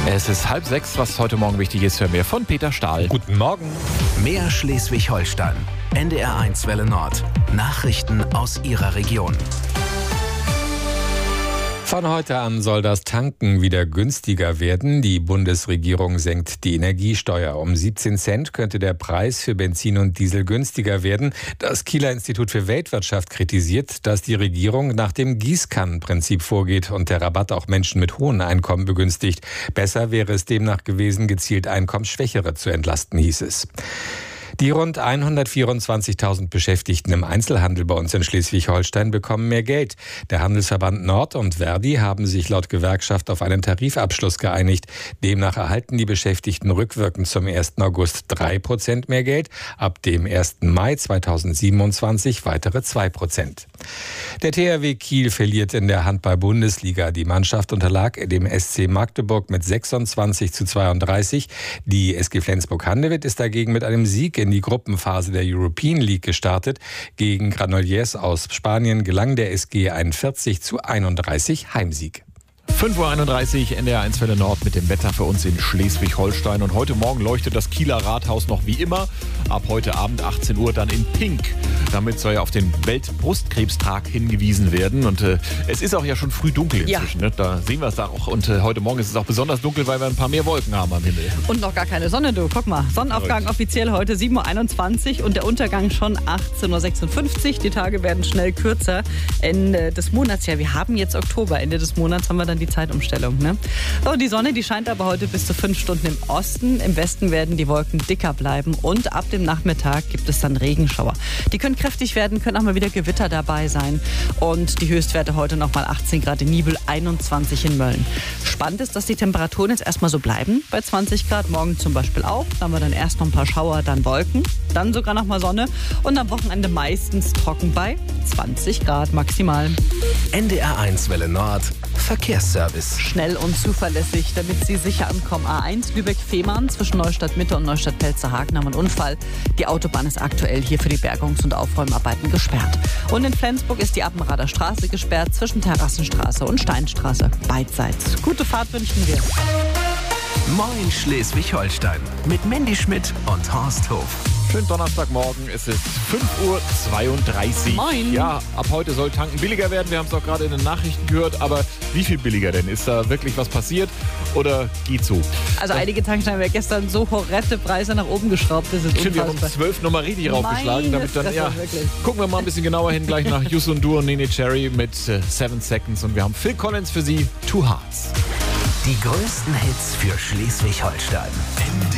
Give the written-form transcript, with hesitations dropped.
Es ist 5:30, was heute Morgen wichtig ist für mehr von Peter Stahl. Guten Morgen. Mehr Schleswig-Holstein. NDR1 Welle Nord. Nachrichten aus Ihrer Region. Von heute an soll das Tanken wieder günstiger werden. Die Bundesregierung senkt die Energiesteuer. Um 17 Cent könnte der Preis für Benzin und Diesel günstiger werden. Das Kieler Institut für Weltwirtschaft kritisiert, dass die Regierung nach dem Gießkannenprinzip vorgeht und der Rabatt auch Menschen mit hohen Einkommen begünstigt. Besser wäre es demnach gewesen, gezielt Einkommensschwächere zu entlasten, hieß es. Die rund 124.000 Beschäftigten im Einzelhandel bei uns in Schleswig-Holstein bekommen mehr Geld. Der Handelsverband Nord und Verdi haben sich laut Gewerkschaft auf einen Tarifabschluss geeinigt. Demnach erhalten die Beschäftigten rückwirkend zum 1. August 3% mehr Geld, ab dem 1. Mai 2027 weitere 2%. Der THW Kiel verliert in der Handball-Bundesliga. Die Mannschaft unterlag dem SC Magdeburg mit 26:32. Die SG Flensburg-Handewitt ist dagegen mit einem Sieg in die Gruppenphase der European League gestartet. Gegen Granollers aus Spanien gelang der SG ein 40:31 Heimsieg. 5:31 Uhr, NDR1 Welle Nord mit dem Wetter für uns in Schleswig-Holstein. Und heute Morgen leuchtet das Kieler Rathaus noch wie immer. Ab heute Abend 18 Uhr dann in Pink. Damit soll ja auf den Weltbrustkrebstag hingewiesen werden. Und es ist auch ja schon früh dunkel inzwischen. Ja. Ne? Da sehen wir es da auch. Und heute Morgen ist es auch besonders dunkel, weil wir ein paar mehr Wolken haben am Himmel. Und noch gar keine Sonne, du. Guck mal. Sonnenaufgang offiziell heute 7:21 Uhr und der Untergang schon 18:56 Uhr. Die Tage werden schnell kürzer. Ende des Monats, ja, wir haben jetzt Oktober. Ende des Monats haben wir dann die Zeitumstellung. Ne? So, die Sonne, die scheint aber heute bis zu 5 Stunden im Osten. Im Westen werden die Wolken dicker bleiben und ab dem Nachmittag gibt es dann Regenschauer. Die können kräftig werden, können auch mal wieder Gewitter dabei sein. Und die Höchstwerte heute nochmal 18 Grad in Nibel, 21 in Mölln. Spannend ist, dass die Temperaturen jetzt erstmal so bleiben, bei 20 Grad, morgen zum Beispiel auch. Da haben wir dann erst noch ein paar Schauer, dann Wolken, dann sogar nochmal Sonne und am Wochenende meistens trocken bei 20 Grad maximal. NDR1 Welle Nord. Verkehrsservice. Schnell und zuverlässig, damit Sie sicher ankommen. A1 Lübeck-Fehmarn zwischen Neustadt-Mitte und Neustadt-Pelzerhagen haben einen Unfall. Die Autobahn ist aktuell hier für die Bergungs- und Aufräumarbeiten gesperrt. Und in Flensburg ist die Appenrader Straße gesperrt zwischen Terrassenstraße und Steinstraße. Beidseits. Gute Fahrt wünschen wir. Moin Schleswig-Holstein mit Mandy Schmidt und Horst Hof. Schönen Donnerstagmorgen, es ist 5:32 Uhr. Moin. Ja, ab heute soll Tanken billiger werden. Wir haben es auch gerade in den Nachrichten gehört. Aber wie viel billiger denn? Ist da wirklich was passiert oder geht's so? Also einige Tankstellen haben ja gestern so horrende Preise nach oben geschraubt. Das ist Stimmt, wir haben um unfassbar. 12 nochmal richtig raufgeschlagen. Damit dann, Fresse, ja, wirklich. gucken wir mal ein bisschen genauer hin. Gleich nach Yus und Dur und Nene Cherry mit 7 Seconds. Und wir haben Phil Collins für Sie, Two Hearts. Die größten Hits für Schleswig-Holstein.